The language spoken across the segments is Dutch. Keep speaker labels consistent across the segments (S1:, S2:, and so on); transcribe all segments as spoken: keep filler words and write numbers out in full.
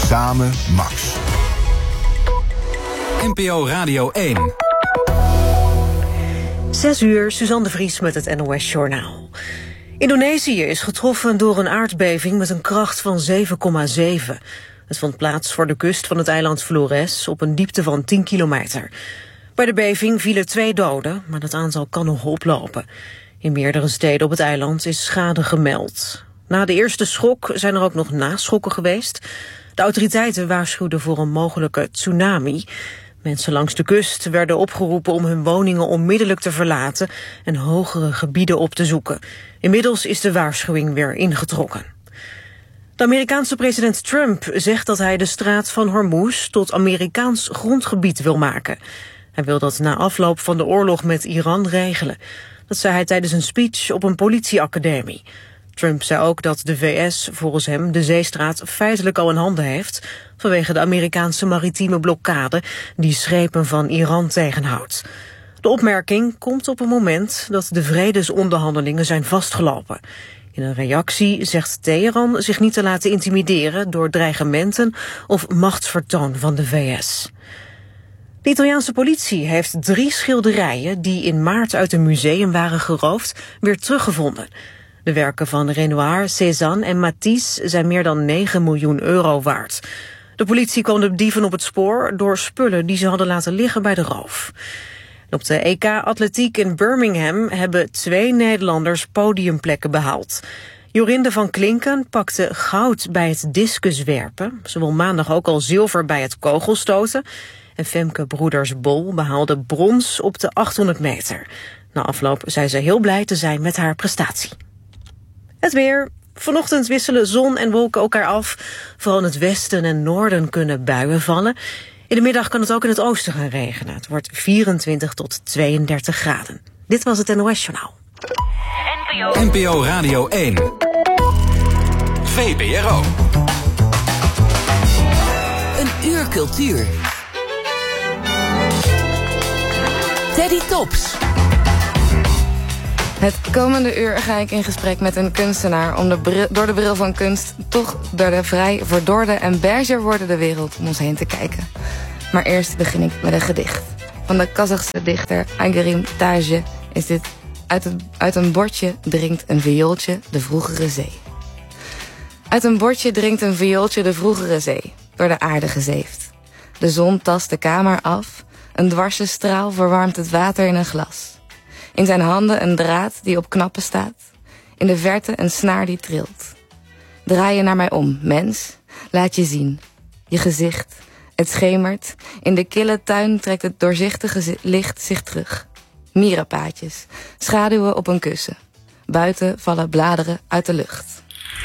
S1: Samen Max.
S2: N P O Radio één.
S3: Zes uur, Suzanne de Vries met het N O S-journaal. Indonesië is getroffen door een aardbeving met een kracht van zeven komma zeven. Het vond plaats voor de kust van het eiland Flores op een diepte van tien kilometer. Bij de beving vielen twee doden, maar dat aantal kan nog oplopen. In meerdere steden op het eiland is schade gemeld. Na de eerste schok zijn er ook nog naschokken geweest. De autoriteiten waarschuwden voor een mogelijke tsunami. Mensen langs de kust werden opgeroepen om hun woningen onmiddellijk te verlaten en hogere gebieden op te zoeken. Inmiddels is de waarschuwing weer ingetrokken. De Amerikaanse president Trump zegt dat hij de straat van Hormuz tot Amerikaans grondgebied wil maken. Hij wil dat na afloop van de oorlog met Iran regelen. Dat zei hij tijdens een speech op een politieacademie. Trump zei ook dat de V S volgens hem de zeestraat feitelijk al in handen heeft vanwege de Amerikaanse maritieme blokkade die schepen van Iran tegenhoudt. De opmerking komt op een moment dat de vredesonderhandelingen zijn vastgelopen. In een reactie zegt Teheran zich niet te laten intimideren door dreigementen of machtsvertoon van de V S. De Italiaanse politie heeft drie schilderijen die in maart uit een museum waren geroofd weer teruggevonden. De werken van Renoir, Cézanne en Matisse zijn meer dan negen miljoen euro waard. De politie kwam de dieven op het spoor door spullen die ze hadden laten liggen bij de roof. Op de E K Atletiek in Birmingham hebben twee Nederlanders podiumplekken behaald. Jorinde van Klinken pakte goud bij het discuswerpen. Ze won maandag ook al zilver bij het kogelstoten. En Femke Broeders-Bol behaalde brons op de achthonderd meter. Na afloop zei ze heel blij te zijn met haar prestatie. Het weer. Vanochtend wisselen zon en wolken elkaar af. Vooral in het westen en noorden kunnen buien vallen. In de middag kan het ook in het oosten gaan regenen. Het wordt vierentwintig tot tweeëndertig graden. Dit was het N O S-journaal.
S2: N P O Radio één. V B R O.
S4: Een uur cultuur. Teddy Tops.
S5: Het komende uur ga ik in gesprek met een kunstenaar om de bril, door de bril van kunst toch door de vrij verdorde en berger wordende wereld om ons heen te kijken. Maar eerst begin ik met een gedicht. Van de Kazachse dichter Agarim Tage is dit: uit, het, uit een bordje drinkt een viooltje de vroegere zee. Uit een bordje drinkt een viooltje de vroegere zee, door de aarde gezeefd. De zon tast de kamer af, een dwarse straal verwarmt het water in een glas. In zijn handen een draad die op knappen staat. In de verte een snaar die trilt. Draai je naar mij om, mens. Laat je zien. Je gezicht. Het schemert. In de kille tuin trekt het doorzichtige licht zich terug. Mierenpaadjes. Schaduwen op een kussen. Buiten vallen bladeren uit de lucht.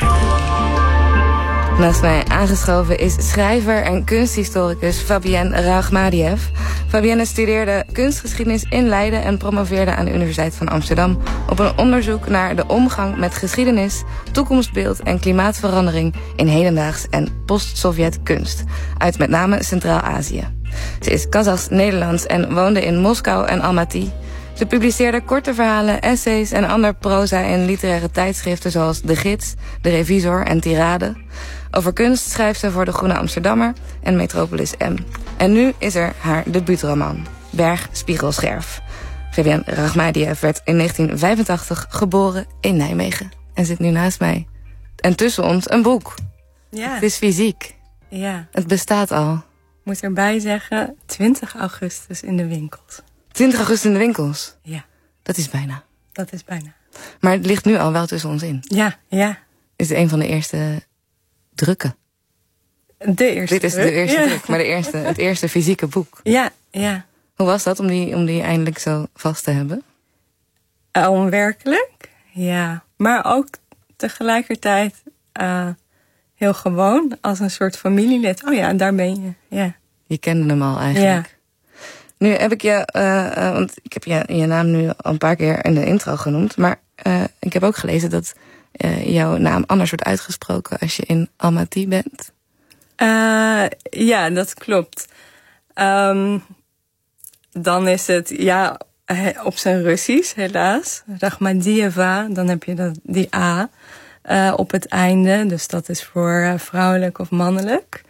S5: Naast mij aangeschoven is schrijver en kunsthistoricus Fabienne Rachmadiev. Fabienne studeerde kunstgeschiedenis in Leiden en promoveerde aan de Universiteit van Amsterdam op een onderzoek naar de omgang met geschiedenis, toekomstbeeld en klimaatverandering in hedendaags en post-Sovjet kunst, uit met name Centraal-Azië. Ze is Kazachs-Nederlands en woonde in Moskou en Almaty. Ze publiceerde korte verhalen, essays en ander proza in literaire tijdschriften zoals De Gids, De Revisor en Tirade. Over kunst schrijft ze voor De Groene Amsterdammer en Metropolis M. En nu is er haar debuutroman, Berg Spiegelscherf. Fabienne Rachmadiev werd in negentien vijfentachtig geboren in Nijmegen en zit nu naast mij. En tussen ons een boek.
S6: Ja.
S5: Het is fysiek.
S6: Ja.
S5: Het bestaat al.
S6: Ik moet erbij zeggen, twintig augustus in de winkels.
S5: twintig augustus in de winkels?
S6: Ja.
S5: Dat is bijna.
S6: Dat is bijna.
S5: Maar het ligt nu al wel tussen ons in.
S6: Ja, ja.
S5: Is het een van de eerste drukken?
S6: De eerste
S5: Dit is
S6: druk.
S5: de eerste
S6: Ja.
S5: druk, maar de eerste, het eerste fysieke boek.
S6: Ja, ja.
S5: Hoe was dat om die, om die eindelijk zo vast te hebben?
S6: Uh, onwerkelijk, ja. Maar ook tegelijkertijd uh, heel gewoon, als een soort familielid. Oh ja, daar ben je, ja.
S5: Je kende hem al eigenlijk.
S6: Ja.
S5: Nu heb ik je, uh, uh, want ik heb je, je naam nu al een paar keer in de intro genoemd, maar uh, ik heb ook gelezen dat uh, jouw naam anders wordt uitgesproken als je in Almaty bent.
S6: Uh, ja, dat klopt. Um, dan is het, ja, op zijn Russisch, helaas. Rachmadieva, dan heb je dat, die A. uh, op het einde. Dus dat is voor uh, vrouwelijk of mannelijk.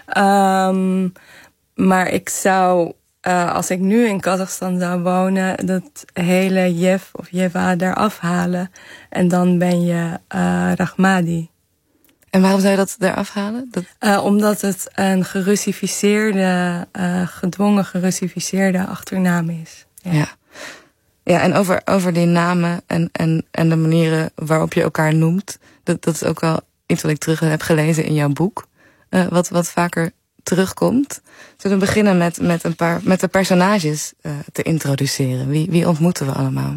S6: Um, maar ik zou, uh, als ik nu in Kazachstan zou wonen, dat hele Jev of Jeva eraf halen. En dan ben je uh, Rahmadi.
S5: En waarom zou je dat eraf halen? Dat...
S6: Uh, omdat het een gerussificeerde, uh, gedwongen gerussificeerde achternaam is. Ja,
S5: ja. ja en over, over die namen en, en, en de manieren waarop je elkaar noemt. Dat, dat is ook wel iets wat ik terug heb gelezen in jouw boek. Uh, wat, wat vaker terugkomt. Zullen we beginnen met, met, een paar, met de personages uh, te introduceren? Wie, wie ontmoeten we allemaal?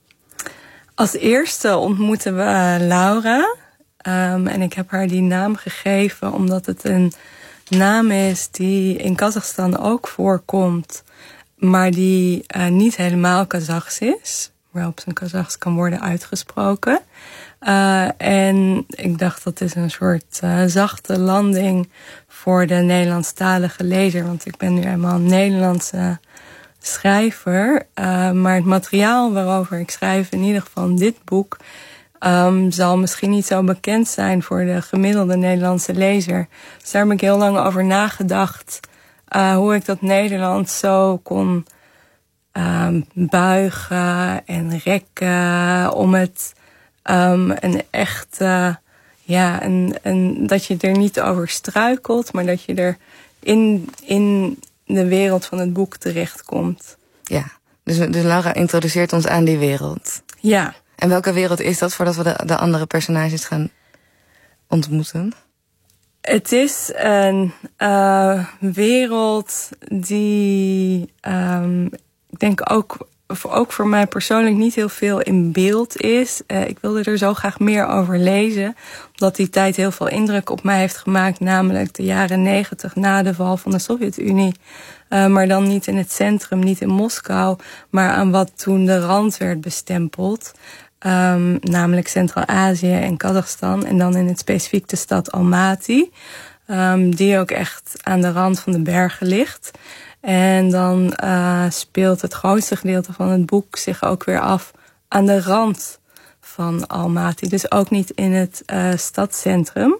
S6: Als eerste ontmoeten we uh, Laura. Um, en ik heb haar die naam gegeven omdat het een naam is die in Kazachstan ook voorkomt, maar die uh, niet helemaal Kazachs is, maar op zijn Kazachs kan worden uitgesproken. Uh, en ik dacht dat is een soort uh, zachte landing voor de Nederlandstalige lezer, want ik ben nu eenmaal een Nederlandse schrijver. Uh, maar het materiaal waarover ik schrijf, in ieder geval in dit boek, Um, zal misschien niet zo bekend zijn voor de gemiddelde Nederlandse lezer. Dus daar heb ik heel lang over nagedacht. Uh, hoe ik dat Nederlands zo kon um, buigen en rekken. Om het um, een echt, uh, ja, een, een, dat je er niet over struikelt, maar dat je er in, in de wereld van het boek terechtkomt.
S5: Ja, dus, dus Laura introduceert ons aan die wereld.
S6: Ja.
S5: En welke wereld is dat voordat we de, de andere personages gaan ontmoeten?
S6: Het is een uh, wereld die, um, ik denk ook, ook voor mij persoonlijk niet heel veel in beeld is. Uh, ik wilde er zo graag meer over lezen, omdat die tijd heel veel indruk op mij heeft gemaakt, namelijk de jaren negentig na de val van de Sovjet-Unie. Uh, maar dan niet in het centrum, niet in Moskou, maar aan wat toen de rand werd bestempeld. Um, namelijk Centraal-Azië en Kazachstan. En dan in het specifiek de stad Almaty. Um, die ook echt aan de rand van de bergen ligt. En dan uh, speelt het grootste gedeelte van het boek zich ook weer af aan de rand van Almaty. Dus ook niet in het uh, stadscentrum.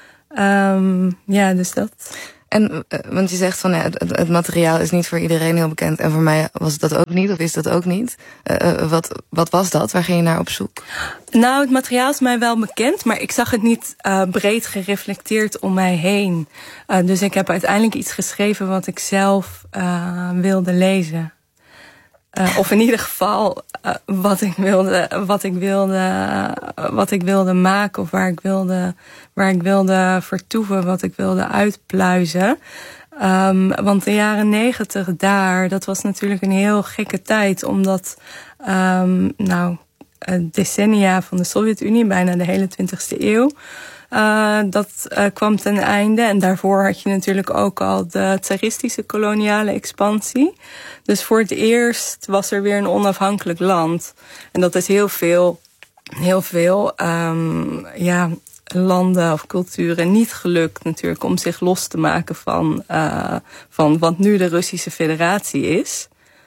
S6: Um, ja, dus dat.
S5: En, want je zegt van ja, het, het materiaal is niet voor iedereen heel bekend. En voor mij was dat ook niet, of is dat ook niet. Uh, wat, wat was dat? Waar ging je naar op zoek?
S6: Nou, het materiaal is mij wel bekend, maar ik zag het niet uh, breed gereflecteerd om mij heen. Uh, dus ik heb uiteindelijk iets geschreven wat ik zelf uh, wilde lezen. Uh, of in ieder geval uh, wat ik wilde, wat ik wilde, uh, wat ik wilde maken, of waar ik wilde, waar ik wilde vertoeven, wat ik wilde uitpluizen. Um, want de jaren negentig daar, dat was natuurlijk een heel gekke tijd, omdat um, nou decennia van de Sovjet-Unie, bijna de hele twintigste eeuw. Uh, dat uh, kwam ten einde. En daarvoor had je natuurlijk ook al de tsaristische koloniale expansie. Dus voor het eerst was er weer een onafhankelijk land. En dat is heel veel, heel veel um, ja, landen of culturen niet gelukt natuurlijk om zich los te maken van, uh, van wat nu de Russische Federatie is.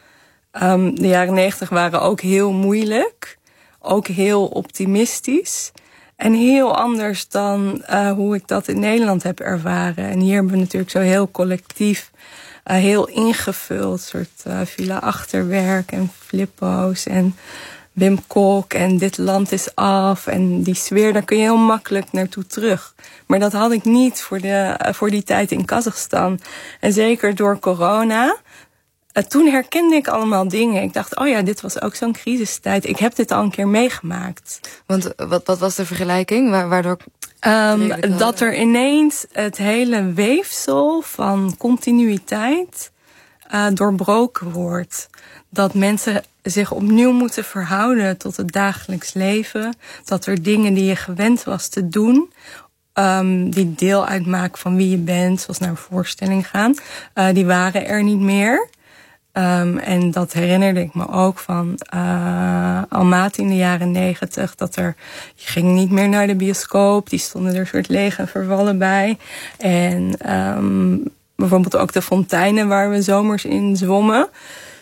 S6: Um, de jaren negentig waren ook heel moeilijk. Ook heel optimistisch. En heel anders dan uh, hoe ik dat in Nederland heb ervaren. En hier hebben we natuurlijk zo heel collectief, uh, heel ingevuld. Soort uh, Villa Achterwerk en Flippo's en Wim Kok en Dit Land is Af. En die sfeer, daar kun je heel makkelijk naartoe terug. Maar dat had ik niet voor, de, uh, voor die tijd in Kazachstan. En zeker door corona. Uh, toen herkende ik allemaal dingen. Ik dacht, oh ja, dit was ook zo'n crisistijd. Ik heb dit al een keer meegemaakt.
S5: Want wat, wat was de vergelijking? Waardoor...
S6: Um, dat er ineens het hele weefsel van continuïteit uh, doorbroken wordt. Dat mensen zich opnieuw moeten verhouden tot het dagelijks leven. Dat er dingen die je gewend was te doen, Um, die deel uitmaken van wie je bent, zoals naar een voorstelling gaan, uh, die waren er niet meer. Um, en dat herinnerde ik me ook van uh, Almaty in de jaren negentig. Dat er, je ging niet meer naar de bioscoop. Die stonden er soort leeg en vervallen bij. En um, bijvoorbeeld ook de fonteinen waar we zomers in zwommen.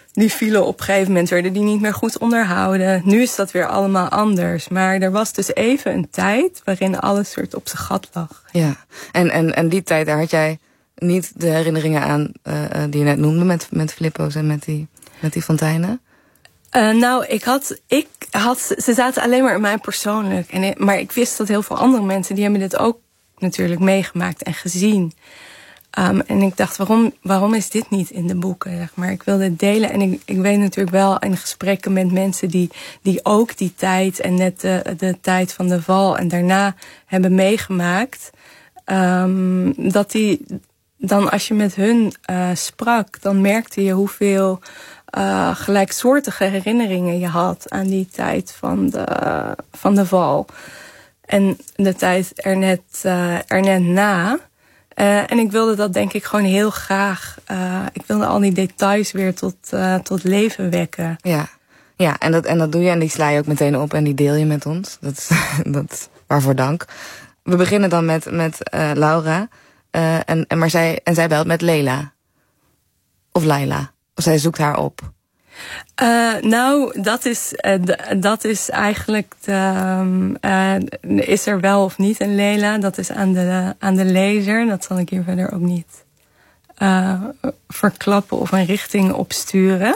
S6: die vielen op een gegeven moment, werden die niet meer goed onderhouden. Nu is dat weer allemaal anders. Maar er was dus even een tijd waarin alles soort op zijn gat lag.
S5: Ja, en, en, en die tijd, daar had jij niet de herinneringen aan uh, die je net noemde met, met Flippo's en met die, met die fonteinen?
S6: Uh, nou, ik had, ik had, ze zaten alleen maar in mij persoonlijk. En, maar ik wist dat heel veel andere mensen, die hebben dit ook natuurlijk meegemaakt en gezien. Um, en ik dacht, waarom, waarom is dit niet in de boeken? Zeg maar. Ik wilde het delen. En ik, ik weet natuurlijk wel in gesprekken met mensen die, die ook die tijd en net de, de tijd van de val en daarna hebben meegemaakt. Um, dat die dan als je met hun uh, sprak, dan merkte je hoeveel uh, gelijksoortige herinneringen je had aan die tijd van de, uh, van de val. En de tijd er net, uh, er net na. Uh, en ik wilde dat denk ik gewoon heel graag. Uh, ik wilde al die details weer tot, uh, tot leven wekken.
S5: Ja, ja en, dat, en dat doe je en die sla je ook meteen op en die deel je met ons. Dat is, dat, waarvoor dank. We beginnen dan met, met uh, Laura. Uh, en, en, maar zij, en zij belt met Leila. Of Laila. Of zij zoekt haar op.
S6: Uh, nou, dat is, uh, d- dat is eigenlijk de, um, uh, is er wel of niet een Leila? Dat is aan de, aan de lezer. Dat zal ik hier verder ook niet uh, verklappen of een richting opsturen.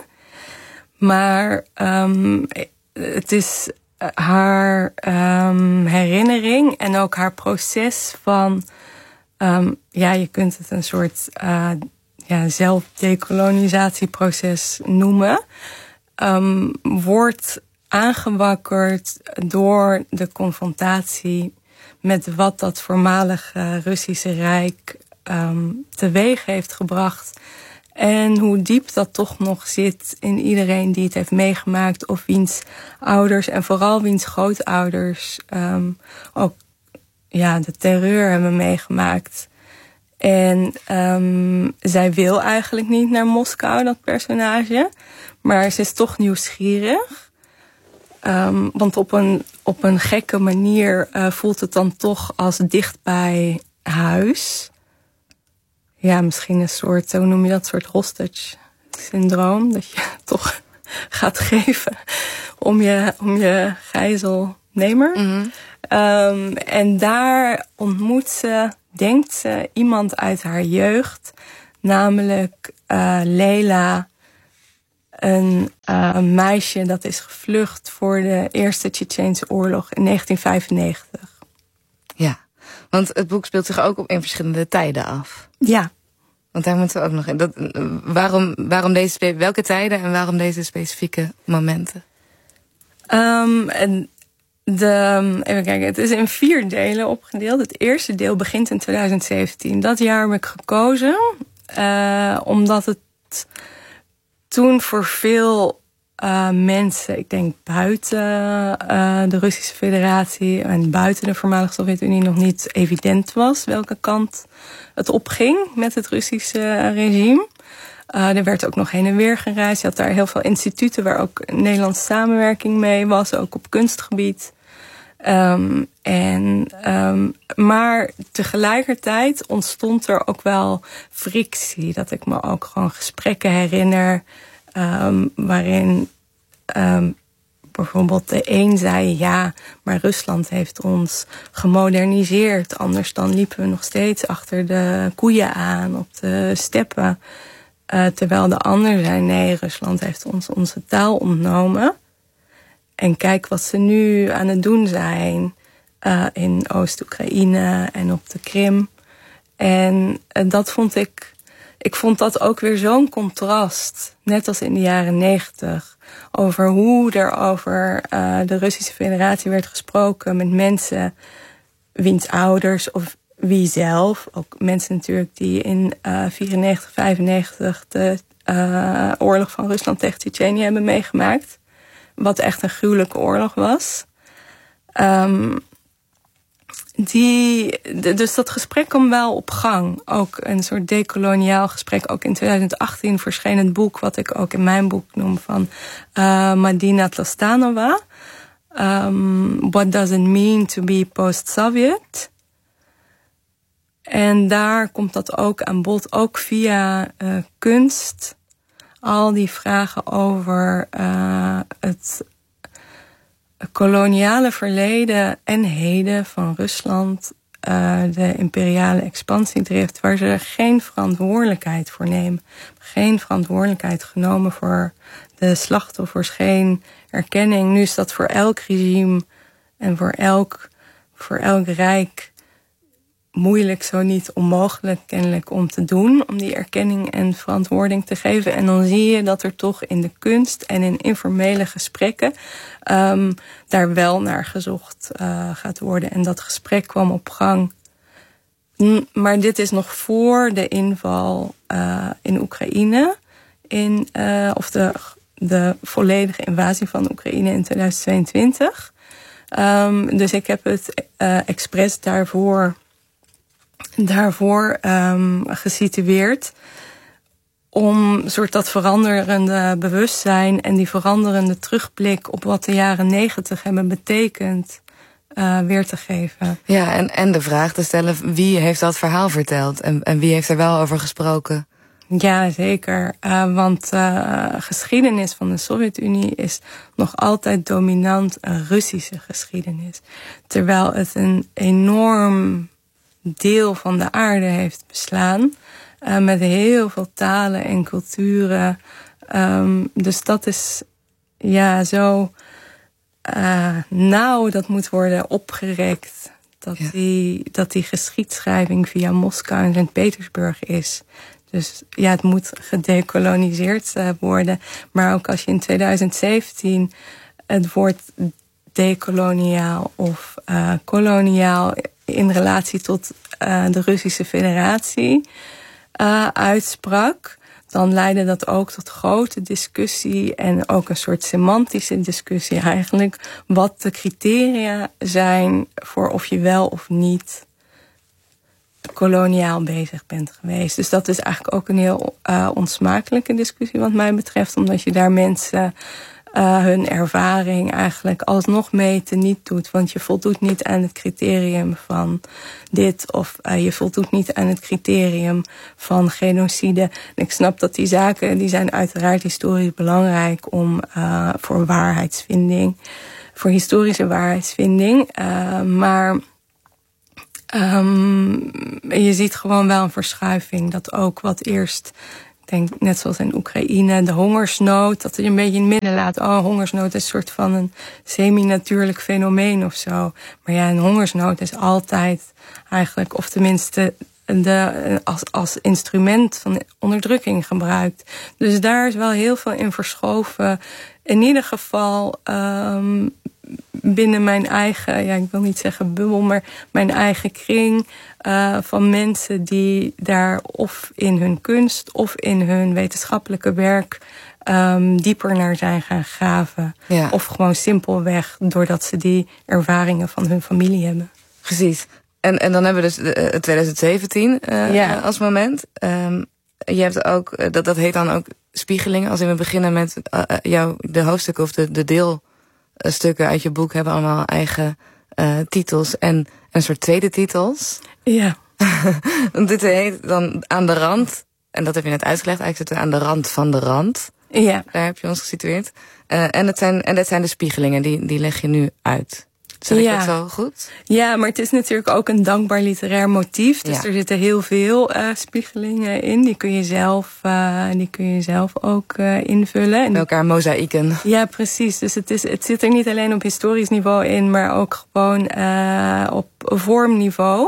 S6: Maar um, het is haar um, herinnering en ook haar proces van, um, ja, je kunt het een soort uh, ja, zelfdekolonisatieproces noemen, um, wordt aangewakkerd door de confrontatie met wat dat voormalige Russische Rijk um, teweeg heeft gebracht. En hoe diep dat toch nog zit in iedereen die het heeft meegemaakt, of wiens ouders en vooral wiens grootouders um, ook ja, de terreur hebben meegemaakt. En um, zij wil eigenlijk niet naar Moskou, dat personage. Maar ze is toch nieuwsgierig. Um, want op een, op een gekke manier uh, voelt het dan toch als dicht bij huis. Ja, misschien een soort, hoe noem je dat, soort hostage-syndroom. Dat je toch gaat geven om je, om je gijzelnemer. Mm-hmm. Um, en daar ontmoet ze, denkt ze, iemand uit haar jeugd. Namelijk uh, Leila, een uh, meisje dat is gevlucht voor de Eerste Tsjetsjeense oorlog in negentien vijfennegentig.
S5: Ja, want het boek speelt zich ook op in verschillende tijden af.
S6: Ja.
S5: Want daar moeten we ook nog in. Dat, waarom, waarom deze, welke tijden en waarom deze specifieke momenten?
S6: Um, en de, even kijken, het is in vier delen opgedeeld. Het eerste deel begint in twintig zeventien. Dat jaar heb ik gekozen, uh, omdat het toen voor veel uh, mensen, ik denk buiten uh, de Russische Federatie en buiten de voormalige Sovjet-Unie, nog niet evident was welke kant het opging met het Russische regime. Uh, er werd ook nog heen en weer gereisd. Je had daar heel veel instituten waar ook Nederlandse samenwerking mee was, ook op kunstgebied. Um, en, um, maar tegelijkertijd ontstond er ook wel frictie. Dat ik me ook gewoon gesprekken herinner, um, waarin um, bijvoorbeeld de een zei, ja, maar Rusland heeft ons gemoderniseerd. Anders dan liepen we nog steeds achter de koeien aan op de steppen. Uh, terwijl de ander zei, nee, Rusland heeft ons onze taal ontnomen. En kijk wat ze nu aan het doen zijn uh, in Oost-Oekraïne en op de Krim. En uh, dat vond ik, ik vond dat ook weer zo'n contrast, net als in de jaren negentig, over hoe er over uh, de Russische Federatie werd gesproken met mensen, wiens ouders of wie zelf, ook mensen natuurlijk die in uh, vierennegentig, vijfennegentig de uh, oorlog van Rusland tegen Tsjetsjenië hebben meegemaakt. Wat echt een gruwelijke oorlog was. Um, die, de, dus dat gesprek kwam wel op gang. Ook een soort dekoloniaal gesprek. Ook in twintig achttien verscheen het boek, wat ik ook in mijn boek noem, van uh, Madina Tlostanova. Um, What does it mean to be post-Soviet? En daar komt dat ook aan bod, ook via uh, kunst. al die vragen over uh, het koloniale verleden en heden van Rusland, uh, de imperiale expansiedrift, waar ze geen verantwoordelijkheid voor nemen. Geen verantwoordelijkheid genomen voor de slachtoffers, geen erkenning. Nu is dat voor elk regime en voor elk, voor elk rijk moeilijk, zo niet onmogelijk kennelijk om te doen, om die erkenning en verantwoording te geven. En dan zie je dat er toch in de kunst en in informele gesprekken um, daar wel naar gezocht uh, gaat worden. En dat gesprek kwam op gang. Maar dit is nog voor de inval uh, in Oekraïne, in, uh, of de, de volledige invasie van Oekraïne in tweeduizend tweeëntwintig. Um, dus ik heb het uh, expres daarvoor daarvoor um, gesitueerd om soort dat veranderende bewustzijn en die veranderende terugblik op wat de jaren negentig hebben betekend uh, weer te geven.
S5: Ja, en, en de vraag te stellen, wie heeft dat verhaal verteld en, en wie heeft er wel over gesproken?
S6: Ja, zeker. Uh, want uh, geschiedenis van de Sovjet-Unie is nog altijd dominant een Russische geschiedenis. Terwijl het een enorm deel van de aarde heeft beslaan. Uh, met heel veel talen en culturen. Um, dus dat is ja zo uh, nauw dat moet worden opgerekt. Dat, ja. die, dat die geschiedschrijving via Moskou en Sint-Petersburg is. Dus ja, het moet gedekoloniseerd uh, worden. Maar ook als je in tweeduizend zeventien het woord dekoloniaal of uh, koloniaal in relatie tot uh, de Russische Federatie uh, uitsprak, dan leidde dat ook tot grote discussie en ook een soort semantische discussie eigenlijk, wat de criteria zijn voor of je wel of niet koloniaal bezig bent geweest. Dus dat is eigenlijk ook een heel uh, onsmakelijke discussie wat mij betreft, omdat je daar mensen Uh, hun ervaring eigenlijk alsnog mee teniet doet. Want je voldoet niet aan het criterium van dit, of uh, je voldoet niet aan het criterium van genocide. En ik snap dat die zaken, die zijn uiteraard historisch belangrijk om uh, voor waarheidsvinding, voor historische waarheidsvinding. Uh, maar um, je ziet gewoon wel een verschuiving. Dat ook wat eerst, ik denk net zoals in Oekraïne, de hongersnood, dat je een beetje in het midden laat. Oh, hongersnood is een soort van een semi-natuurlijk fenomeen of zo. Maar ja, een hongersnood is altijd eigenlijk, of tenminste de, als, als instrument van onderdrukking gebruikt. Dus daar is wel heel veel in verschoven. In ieder geval um, binnen mijn eigen, ja, ik wil niet zeggen bubbel, maar mijn eigen kring uh, van mensen die daar of in hun kunst of in hun wetenschappelijke werk um, dieper naar zijn gaan graven. Ja. Of gewoon simpelweg doordat ze die ervaringen van hun familie hebben.
S5: Precies. En, en dan hebben we dus uh, twintig zeventien uh, ja. als moment. Um, je hebt ook, uh, dat, dat heet dan ook spiegelingen. Als we beginnen met uh, jou, de hoofdstukken of de, de deelstukken uit je boek hebben allemaal eigen uh, titels en een soort tweede titels.
S6: Ja.
S5: Dit heet dan Aan de Rand. En dat heb je net uitgelegd. Eigenlijk zitten we aan de rand van de rand.
S6: Ja.
S5: Daar heb je ons gesitueerd. Uh, en, het zijn, en dat zijn de spiegelingen, die, die leg je nu uit. Zeg ik ja. dat zo goed?
S6: Ja, maar het is natuurlijk ook een dankbaar literair motief. Dus ja. er zitten heel veel uh, spiegelingen in. Die kun je zelf, uh, die kun je zelf ook uh, invullen.
S5: Met elkaar mozaïeken.
S6: Ja, precies. Dus het, is, het zit er niet alleen op historisch niveau in, maar ook gewoon uh, op vormniveau.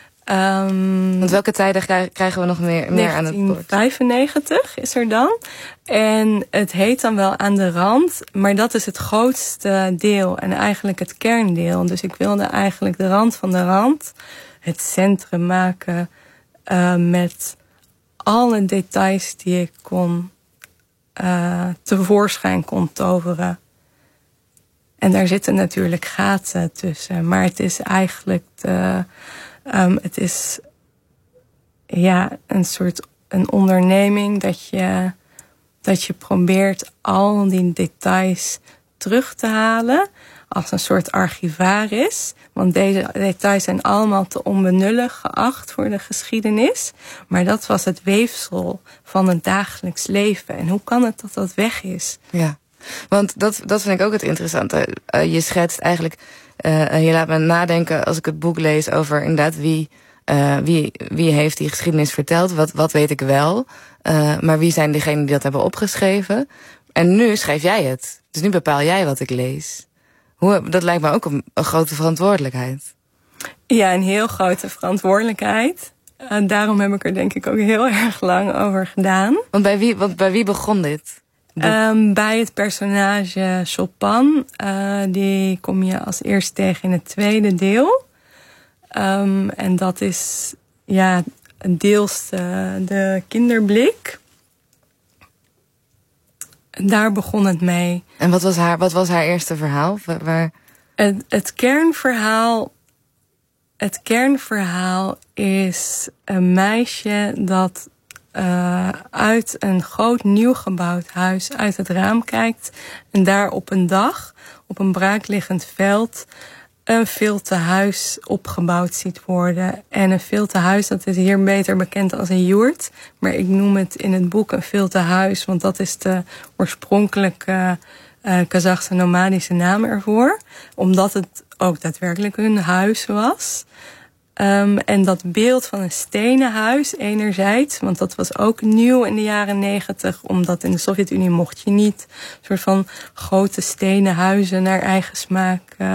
S6: Um,
S5: Want welke tijden krijgen we nog meer, meer aan het bord?
S6: negentien vijfennegentig is er dan. En het heet dan wel Aan de Rand, maar dat is het grootste deel en eigenlijk het kerndeel. Dus ik wilde eigenlijk de rand van de rand, het centrum maken uh, met alle details die ik kon uh, tevoorschijn kon toveren. En daar zitten natuurlijk gaten tussen, maar het is eigenlijk de, um, het is ja een soort een onderneming dat je dat je probeert al die details terug te halen. als een soort archivaris. Want deze details zijn allemaal te onbenullig geacht voor de geschiedenis. Maar dat was het weefsel van het dagelijks leven. En hoe kan het dat dat weg is?
S5: Ja, want dat, dat vind ik ook het interessante. Uh, je schetst eigenlijk, uh, je laat me nadenken als ik het boek lees over inderdaad wie, uh, wie, wie heeft die geschiedenis verteld. Wat, wat weet ik wel. Uh, maar wie zijn degenen die dat hebben opgeschreven? En nu schrijf jij het. Dus nu bepaal jij wat ik lees. Hoe, dat lijkt me ook een, een grote verantwoordelijkheid.
S6: Ja, een heel grote verantwoordelijkheid. Uh, daarom heb ik er denk ik ook heel erg lang over gedaan.
S5: Want bij wie, want bij wie begon dit?
S6: Um, bij het personage Chopin. Uh, die kom je als eerst tegen in het tweede deel. Um, en dat is ja, deels de, de kinderblik. Daar begon het mee.
S5: En wat was haar, wat was haar eerste verhaal? Waar...
S6: Het, het kernverhaal... Het kernverhaal is een meisje dat uh, uit een groot nieuw gebouwd huis uit het raam kijkt. En daar op een dag, op een braakliggend veld, een filtehuis opgebouwd ziet worden. En een filtehuis, dat is hier beter bekend als een joert. Maar ik noem het in het boek een filtehuis, want dat is de oorspronkelijke uh, Kazachse nomadische naam ervoor. Omdat het ook daadwerkelijk hun huis was. Um, en dat beeld van een stenen huis enerzijds, want dat was ook nieuw in de jaren negentig, omdat in de Sovjet-Unie mocht je niet een soort van grote stenen huizen naar eigen smaak uh,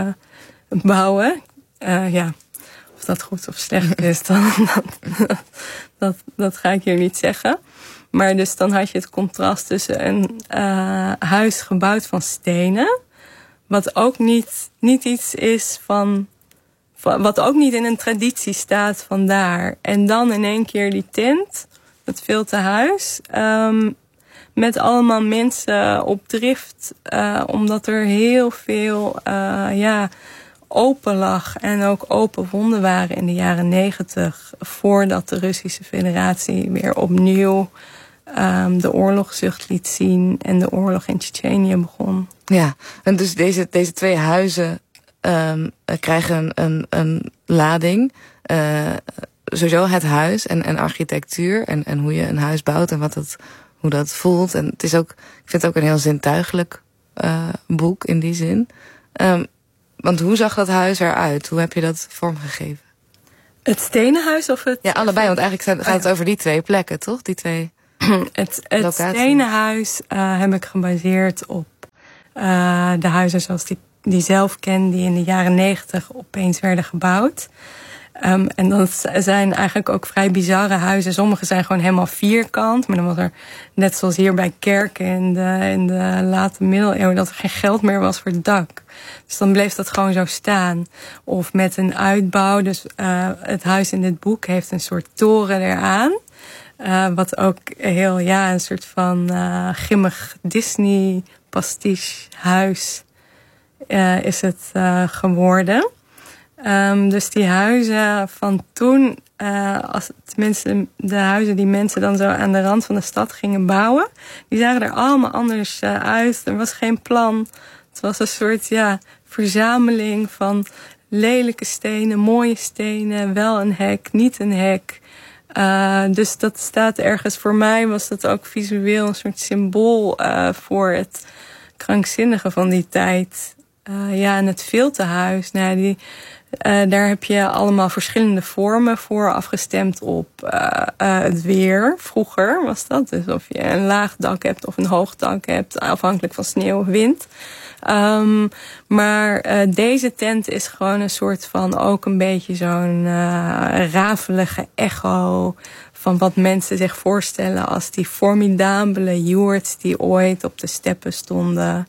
S6: bouwen. Uh, ja, of dat goed of slecht is, dan, dat, dat, dat ga ik hier niet zeggen. Maar dus dan had je het contrast tussen een uh, huis gebouwd van stenen, wat ook niet, niet iets is van, van, wat ook niet in een traditie staat van daar. En dan in één keer die tent, dat filtehuis, um, met allemaal mensen op drift, uh, omdat er heel veel, uh, ja, open lag en ook open wonden waren in de jaren negentig, voordat de Russische Federatie weer opnieuw um, de oorlogszucht liet zien en de oorlog in Tsjetsjenië begon.
S5: Ja, en dus deze, deze twee huizen um, krijgen een, een lading. Uh, sowieso het huis en, en architectuur en, en hoe je een huis bouwt en wat dat, hoe dat voelt. En het is ook, ik vind het ook een heel zintuigelijk uh, boek in die zin. Um, Want hoe zag dat huis eruit? Hoe heb je dat vormgegeven?
S6: Het stenen huis of het...
S5: Ja, allebei, want eigenlijk gaat het over die twee plekken, toch? Die twee
S6: Het, het stenen huis uh, heb ik gebaseerd op uh, de huizen zoals die, die zelf ken, die in de jaren negentig opeens werden gebouwd. Um, en dat zijn eigenlijk ook vrij bizarre huizen. Sommige zijn gewoon helemaal vierkant. Maar dan was er, net zoals hier bij kerken in de, in de late middeleeuwen, dat er geen geld meer was voor het dak. Dus dan bleef dat gewoon zo staan. Of met een uitbouw. Dus uh, het huis in dit boek heeft een soort toren eraan. Uh, wat ook heel, ja, een soort van uh, grimmig Disney pastiche huis uh, is het uh, geworden. Um, dus die huizen van toen, uh, als, tenminste de huizen die mensen dan zo aan de rand van de stad gingen bouwen, die zagen er allemaal anders uh, uit. Er was geen plan. Het was een soort, ja, verzameling van lelijke stenen, mooie stenen, wel een hek, niet een hek. Uh, dus dat staat ergens, voor mij was dat ook visueel een soort symbool uh, voor het krankzinnige van die tijd. Uh, ja, en het filtehuis, nou, die, uh, daar heb je allemaal verschillende vormen voor, afgestemd op uh, uh, het weer. Vroeger was dat, dus of je een laag dak hebt of een hoog dak hebt, afhankelijk van sneeuw of wind. Um, maar uh, deze tent is gewoon een soort van ook een beetje zo'n uh, rafelige echo van wat mensen zich voorstellen als die formidabele joerts die ooit op de steppen stonden.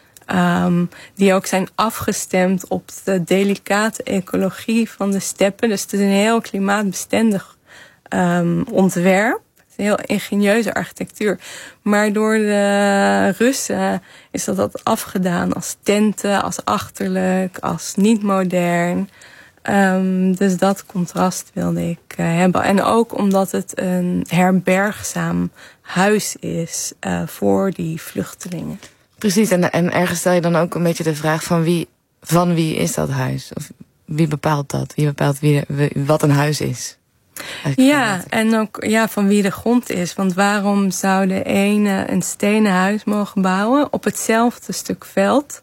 S6: Um, die ook zijn afgestemd op de delicate ecologie van de steppen. Dus het is een heel klimaatbestendig um, ontwerp. Een heel ingenieuze architectuur. Maar door de Russen is dat, dat afgedaan als tenten, als achterlijk, als niet modern. Um, dus dat contrast wilde ik uh, hebben. En ook omdat het een herbergzaam huis is uh, voor die vluchtelingen.
S5: Precies, en, en ergens stel je dan ook een beetje de vraag van wie, van wie is dat huis? Of wie bepaalt dat? Wie bepaalt wie, wat een huis is?
S6: Ja, en ook ja, van wie de grond is. Want waarom zou de ene een stenen huis mogen bouwen op hetzelfde stuk veld?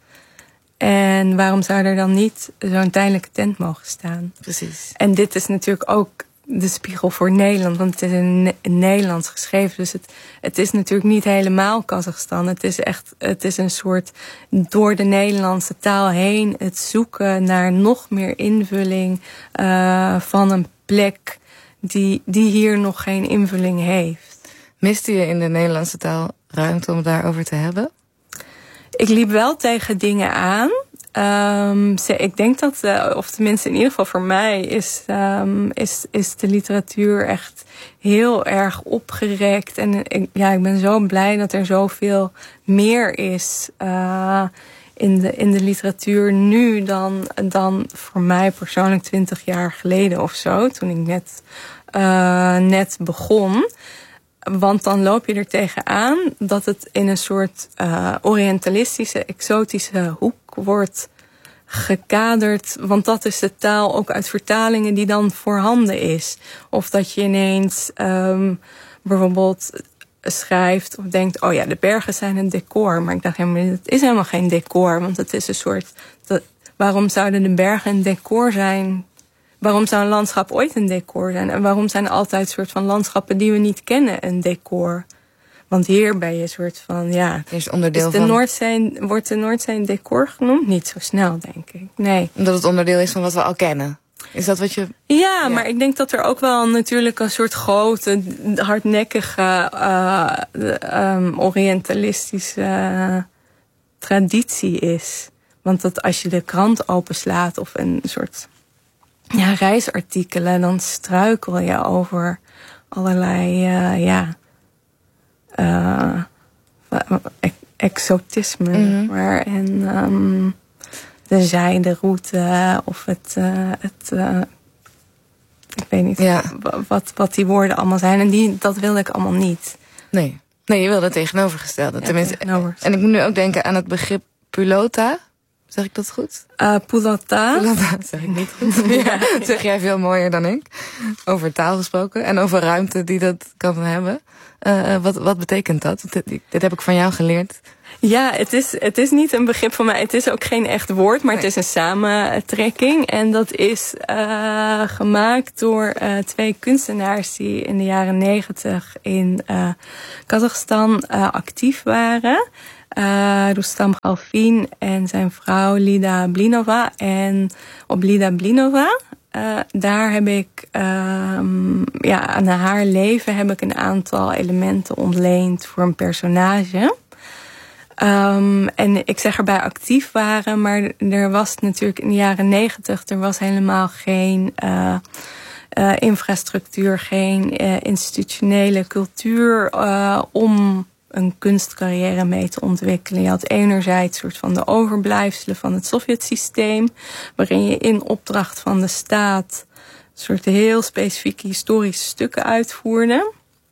S6: En waarom zou er dan niet zo'n tijdelijke tent mogen staan?
S5: Precies.
S6: En dit is natuurlijk ook de spiegel voor Nederland. Want het is in, in Nederlands geschreven. Dus het, het is natuurlijk niet helemaal Kazachstan. Het is echt, het is een soort door de Nederlandse taal heen het zoeken naar nog meer invulling uh, van een plek die, die hier nog geen invulling heeft.
S5: Miste je in de Nederlandse taal ruimte om het daarover te hebben?
S6: Ik liep wel tegen dingen aan. Um, ik denk dat, uh, of tenminste in ieder geval voor mij, is, um, is, is de literatuur echt heel erg opgerekt. En ik, ja, ik ben zo blij dat er zoveel meer is uh, in, de, in de literatuur nu dan, dan voor mij persoonlijk twintig jaar geleden of zo. Toen ik net, uh, net begon. Want dan loop je er tegenaan dat het in een soort uh, orientalistische, exotische hoek wordt gekaderd. Want dat is de taal ook uit vertalingen die dan voorhanden is. Of dat je ineens um, bijvoorbeeld schrijft of denkt, oh ja, de bergen zijn een decor. Maar ik dacht helemaal, het is helemaal geen decor. Want het is een soort, dat, waarom zouden de bergen een decor zijn? Waarom zou een landschap ooit een decor zijn? En waarom zijn altijd soort van landschappen die we niet kennen een decor? Want hier ben je een soort van, ja...
S5: Is onderdeel
S6: is de
S5: van...
S6: Noordzee, wordt de Noordzee een decor genoemd? Niet zo snel, denk ik. Nee.
S5: Omdat het onderdeel is van wat we al kennen. Is dat wat je...
S6: Ja,
S5: ja.
S6: Maar ik denk dat er ook wel natuurlijk een soort grote, hardnekkige, uh, um, orientalistische uh, traditie is. Want dat als je de krant openslaat of een soort... Ja, reisartikelen, dan struikel je over allerlei, uh, ja, uh, exotisme.
S5: Mm-hmm.
S6: Maar, en um, de zijderoute of het, uh, het uh, ik weet niet
S5: ja.
S6: wat, wat die woorden allemaal zijn. En die, dat wilde ik allemaal niet.
S5: Nee, nee, je wilde het tegenovergestelde.
S6: Ja,
S5: tenminste.
S6: tegenover.
S5: En ik moet nu ook denken aan het begrip pulota. Zeg ik dat goed?
S6: Uh, Pulota.
S5: Pulota, zeg ik niet goed. Ja, dat zeg jij veel mooier dan ik. Over taal gesproken en over ruimte die dat kan hebben. Uh, wat, wat betekent dat? Dit, dit heb ik van jou geleerd.
S6: Ja, het is, het is niet een begrip van mij. Het is ook geen echt woord, maar nee. Het is een samentrekking. En dat is uh, gemaakt door uh, twee kunstenaars die in de jaren negentig in uh, Kazachstan uh, actief waren. Uh, Rustam Galvin en zijn vrouw Lida Blinova. En op Lida Blinova, uh, daar heb ik, uh, ja, aan haar leven heb ik een aantal elementen ontleend voor een personage. Um, en ik zeg erbij actief waren, maar er was natuurlijk in de jaren negentig, er was helemaal geen uh, uh, infrastructuur, geen uh, institutionele cultuur uh, om een kunstcarrière mee te ontwikkelen. Je had enerzijds soort van de overblijfselen van het Sovjetsysteem, waarin je in opdracht van de staat soort heel specifieke historische stukken uitvoerde.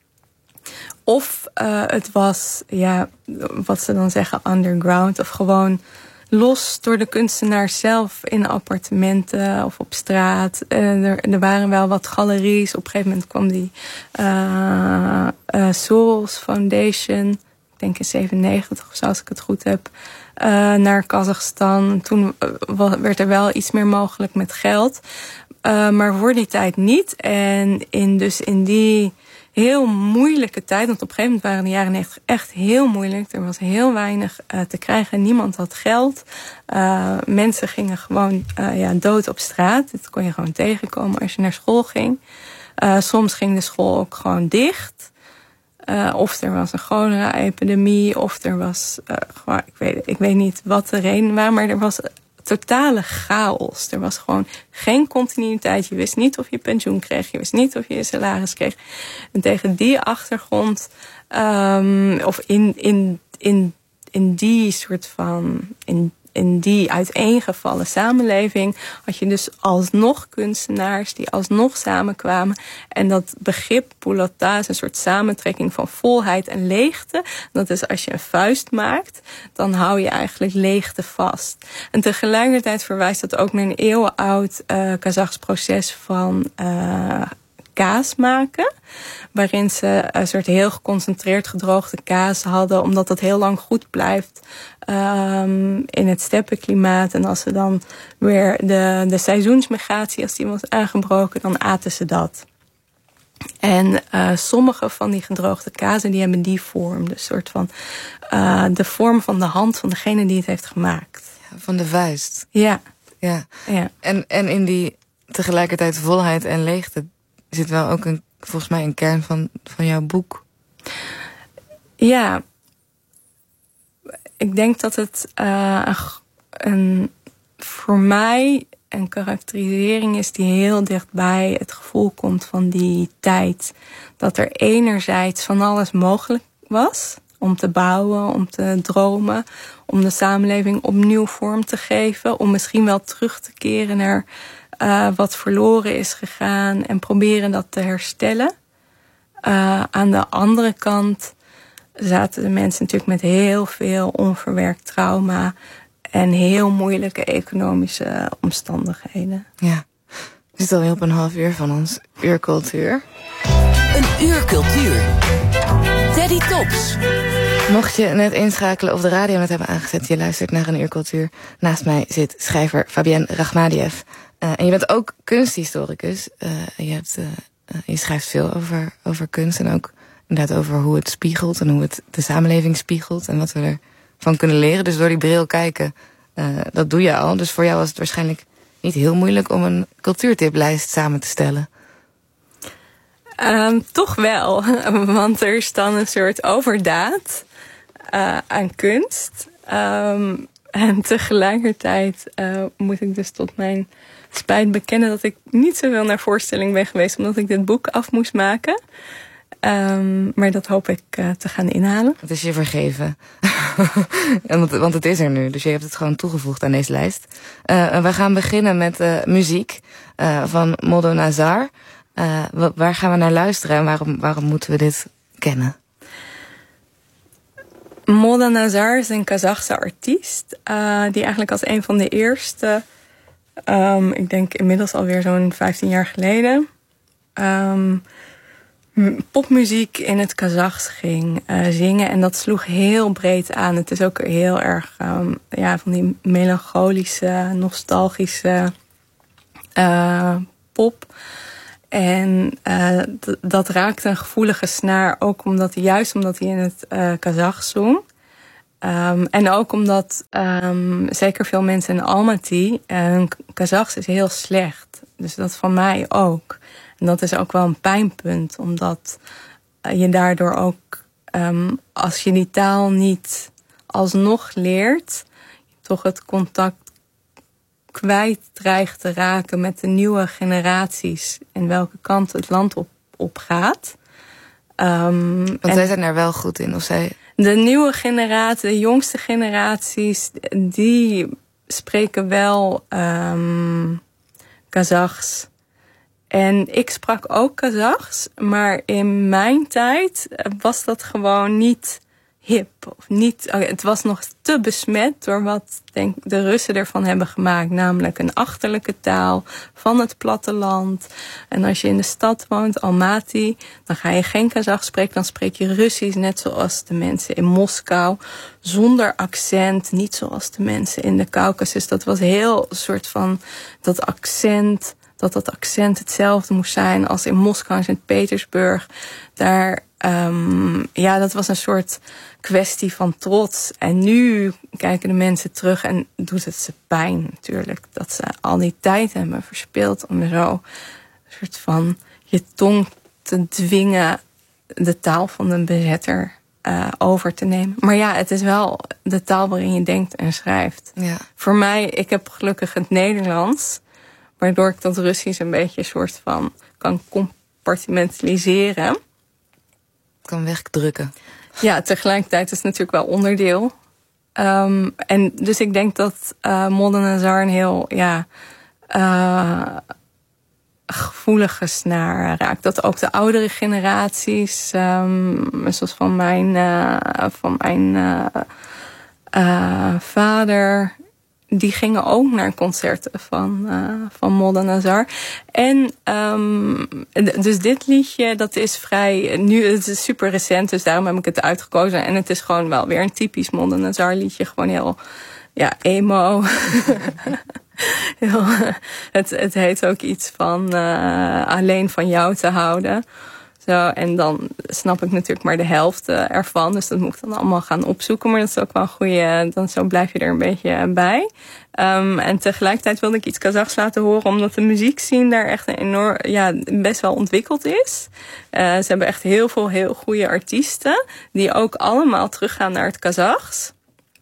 S6: Of uh, het was, ja, wat ze dan zeggen, underground, of gewoon los door de kunstenaar zelf in appartementen of op straat. Uh, er, er waren wel wat galeries. Op een gegeven moment kwam die uh, uh, Soros Foundation, ik denk in zevenennegentig of zo, als ik het goed heb, uh, naar Kazachstan. Toen uh, werd er wel iets meer mogelijk met geld. Uh, maar voor die tijd niet. En in, dus in die heel moeilijke tijd, want op een gegeven moment waren de jaren negentig echt heel moeilijk. Er was heel weinig uh, te krijgen. Niemand had geld. Uh, mensen gingen gewoon uh, ja, dood op straat. Dat kon je gewoon tegenkomen als je naar school ging. Uh, soms ging de school ook gewoon dicht. Uh, of er was een cholera-epidemie. Of er was, uh, gewoon, ik, weet, ik weet niet wat de reden was, maar er was totale chaos. Er was gewoon geen continuïteit. Je wist niet of je pensioen kreeg. Je wist niet of je je salaris kreeg. En tegen die achtergrond, um, of in, in, in, in die soort van, in, in die uiteengevallen samenleving had je dus alsnog kunstenaars die alsnog samenkwamen. En dat begrip poulota is een soort samentrekking van volheid en leegte. Dat is als je een vuist maakt, dan hou je eigenlijk leegte vast. En tegelijkertijd verwijst dat ook naar een eeuwenoud uh, Kazachs proces van uh, kaas maken. Waarin ze een soort heel geconcentreerd gedroogde kaas hadden, omdat dat heel lang goed blijft um, in het steppenklimaat. En als ze dan weer de, de seizoensmigratie, als die was aangebroken, dan aten ze dat. En uh, sommige van die gedroogde kazen, die hebben die vorm. Dus soort van uh, de vorm van de hand van degene die het heeft gemaakt.
S5: Ja, van de vuist.
S6: Ja.
S5: Ja.
S6: ja.
S5: En, en in die tegelijkertijd volheid en leegte zit wel ook een, volgens mij een kern van, van jouw boek.
S6: Ja. Ik denk dat het uh, een, een, voor mij een karakterisering is die heel dichtbij het gevoel komt van die tijd. Dat er enerzijds van alles mogelijk was om te bouwen, om te dromen, om de samenleving opnieuw vorm te geven, om misschien wel terug te keren naar uh, wat verloren is gegaan en proberen dat te herstellen. Uh, aan de andere kant zaten de mensen natuurlijk met heel veel onverwerkt trauma en heel moeilijke economische omstandigheden.
S5: Ja, we zitten alweer op een half uur van ons uurcultuur.
S4: Een uurcultuur. Teddy Tops.
S5: Mocht je net inschakelen of de radio net hebben aangezet, je luistert naar een uurcultuur. Naast mij zit schrijver Fabienne Rachmadiev. Uh, en je bent ook kunsthistoricus. Uh, je, hebt, uh, uh, je schrijft veel over, over kunst en ook inderdaad over hoe het spiegelt en hoe het de samenleving spiegelt en wat we ervan kunnen leren. Dus door die bril kijken, uh, dat doe je al. Dus voor jou was het waarschijnlijk niet heel moeilijk om een cultuurtiplijst samen te stellen.
S6: Um, toch wel, want er is dan een soort overdaad uh, aan kunst. Um, en tegelijkertijd uh, moet ik dus tot mijn spijt bekennen dat ik niet zoveel naar voorstelling ben geweest, omdat ik dit boek af moest maken. Um, maar dat hoop ik uh, te gaan inhalen.
S5: Het is je vergeven. want, want het is er nu, dus je hebt het gewoon toegevoegd aan deze lijst. Uh, we gaan beginnen met uh, muziek uh, van Moldo Nazar. Uh, waar gaan we naar luisteren en waarom, waarom moeten we dit kennen?
S6: Moldo Nazar is een Kazachse artiest. Uh, die eigenlijk als een van de eerste, um, ik denk inmiddels alweer zo'n vijftien jaar geleden, um, popmuziek in het Kazachs ging uh, zingen. En dat sloeg heel breed aan. Het is ook heel erg um, ja, van die melancholische, nostalgische uh, pop. En uh, d- dat raakte een gevoelige snaar, ook omdat juist omdat hij in het uh, Kazachs zong. Um, en ook omdat um, zeker veel mensen in Almaty, uh, Kazachs is heel slecht. Dus dat van mij ook. En dat is ook wel een pijnpunt, omdat uh, je daardoor ook, um, als je die taal niet alsnog leert, toch het contact kwijt dreigt te raken met de nieuwe generaties en welke kant het land op, op gaat. Um,
S5: Want zij zijn er wel goed in, of zij?
S6: De nieuwe generatie, de jongste generaties, die spreken wel um, Kazachs. En ik sprak ook Kazachs, maar in mijn tijd was dat gewoon niet hip. Of niet, het was nog te besmet door wat denk, de Russen ervan hebben gemaakt. Namelijk een achterlijke taal van het platteland. En als je in de stad woont, Almaty, dan ga je geen Kazachs spreken. Dan spreek je Russisch, net zoals de mensen in Moskou. Zonder accent, niet zoals de mensen in de Kaukasus. Dat was heel een soort van dat accent, dat dat accent hetzelfde moest zijn als in Moskou en Sint-Petersburg. Daar, um, ja, dat was een soort kwestie van trots. En nu kijken de mensen terug en doet het ze pijn natuurlijk. Dat ze al die tijd hebben verspild om zo een soort van je tong te dwingen de taal van de bezetter uh, over te nemen. Maar ja, het is wel de taal waarin je denkt en schrijft.
S5: Ja.
S6: Voor mij, ik heb gelukkig het Nederlands, waardoor ik dat Russisch een beetje een soort van kan compartimentaliseren.
S5: Kan wegdrukken.
S6: Ja, tegelijkertijd is het natuurlijk wel onderdeel Um, en dus ik denk dat uh, Moldenazar een heel ja, uh, gevoelige snaar raakt. Dat ook de oudere generaties, um, zoals van mijn, uh, van mijn uh, uh, vader, die gingen ook naar concerten van, uh, van Moldenazar. En um, dus dit liedje, dat is vrij, nu het is super recent, dus daarom heb ik het uitgekozen. En het is gewoon wel weer een typisch Moldenazar liedje, gewoon heel, ja, emo. heel, het, het heet ook iets van uh, alleen van jou te houden. Zo, en dan snap ik natuurlijk maar de helft uh, ervan. Dus dat moet ik dan allemaal gaan opzoeken. Maar dat is ook wel een goede. Dan zo blijf je er een beetje bij. Um, en tegelijkertijd wilde ik iets Kazachs laten horen. Omdat de muziekscene daar echt een enorm, ja, best wel ontwikkeld is. Uh, ze hebben echt heel veel heel goede artiesten. Die ook allemaal teruggaan naar het Kazachs.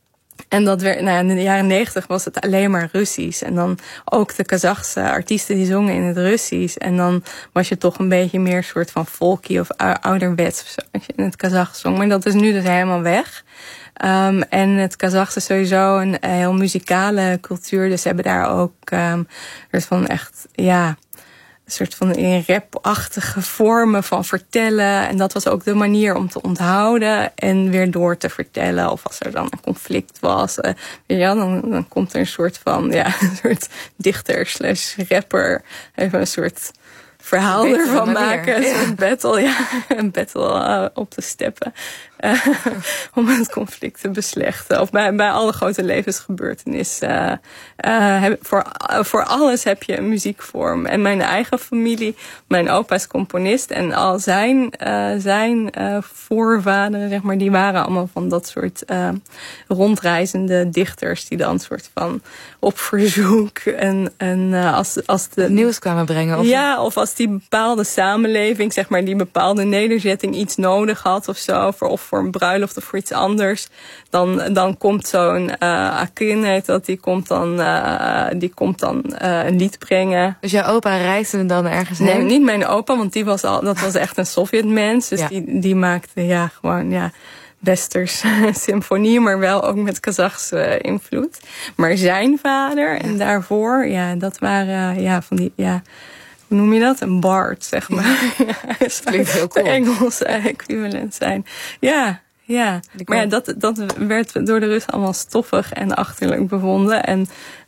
S6: En dat werd, nou ja, in de jaren negentig was het alleen maar Russisch. En dan ook de Kazachse artiesten die zongen in het Russisch. En dan was je toch een beetje meer soort van folky of ouderwets of zo, als je in het Kazachs zong. Maar dat is nu dus helemaal weg. Um, en het Kazachs is sowieso een heel muzikale cultuur. Dus ze hebben daar ook um, dus van echt, ja, een soort van in rap-achtige vormen van vertellen. En dat was ook de manier om te onthouden en weer door te vertellen. Of als er dan een conflict was, uh, ja, dan, dan komt er een soort van, ja, een soort dichter slash rapper. Even een soort verhaal Beter ervan maken. Ja. Een battle, ja, een battle uh, op te steppen. Uh, om het conflict te beslechten. Of bij, bij alle grote levensgebeurtenissen. Uh, uh, heb, voor, uh, voor alles heb je een muziekvorm. En mijn eigen familie, mijn opa is componist. En al zijn, uh, zijn uh, voorvaderen, zeg maar, die waren allemaal van dat soort uh, rondreizende dichters. Die dan soort van op verzoek. En, en uh, als, als de
S5: nieuws kwamen brengen. Of
S6: ja, of als die bepaalde samenleving, zeg maar, die bepaalde nederzetting iets nodig had of zo. Voor, of voor een bruiloft of voor iets anders. Dan, dan komt zo'n uh, Akin, heet dat, die komt dan, uh, die komt dan uh, een lied brengen.
S5: Dus jouw opa reisde dan ergens
S6: nee,
S5: heen?
S6: Nee, niet mijn opa, want die was al, dat was echt een Sovjetmens. Dus ja. die, die maakte ja, gewoon ja, westers symfonie, maar wel ook met Kazachse uh, invloed. Maar zijn vader ja. en daarvoor, ja, dat waren uh, ja, van die, ja, hoe noem je dat? Een bard, zeg maar. Ja, dat
S5: klinkt heel cool.
S6: De Engelse equivalent zijn. Ja, ja. Maar ja, dat, dat werd door de Russen allemaal stoffig en achterlijk bevonden. En,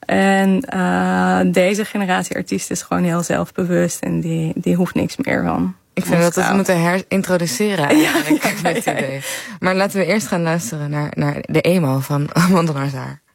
S6: en uh, deze generatie artiesten is gewoon heel zelfbewust en die, die hoeft niks meer van.
S5: Ik vind dat we het moeten herintroduceren eigenlijk. Ja, ja, ja, ja, ja. Maar laten we eerst gaan luisteren naar, naar de emo van Moldenazar.